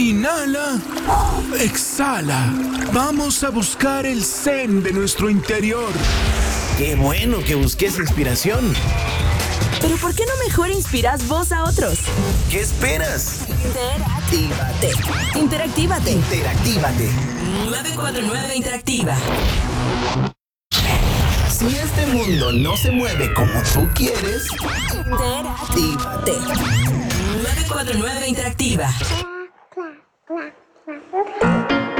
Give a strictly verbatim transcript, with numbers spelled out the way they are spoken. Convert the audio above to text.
Inhala. Exhala. Vamos a buscar el zen de nuestro interior. ¡Qué bueno que busques inspiración! Pero ¿por qué no mejor inspiras vos a otros? ¿Qué esperas? Interactívate. Interactívate. Interactívate. nueve cuatro nueve Interactiva. Si este mundo no se mueve como tú quieres, Interactívate. nueve cuatro nueve Interactiva.